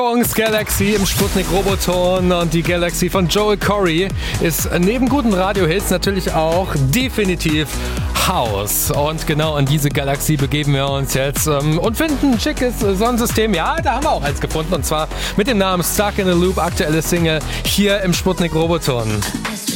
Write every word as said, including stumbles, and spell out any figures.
Songs Galaxy im Sputnik Roboton, und die Galaxy von Joel Corry ist neben guten Radiohits natürlich auch definitiv House. Und genau in diese Galaxie begeben wir uns jetzt ähm, und finden ein schickes Sonnensystem. Ja, da haben wir auch eins gefunden, und zwar mit dem Namen Stuck in a Loop, aktuelle Single hier im Sputnik Roboton.